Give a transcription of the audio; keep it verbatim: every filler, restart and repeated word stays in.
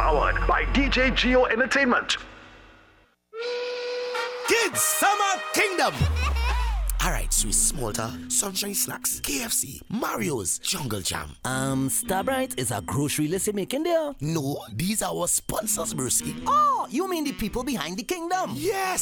Powered by D J Geo Entertainment. Kids Summer Kingdom. Alright, Swiss Smolter, Sunshine Snacks, K F C, Mario's, Jungle Jam. Um, Starbright is a grocery list you making there? No, these are our sponsors, Brewski. Oh, you mean the people behind the kingdom? Yes.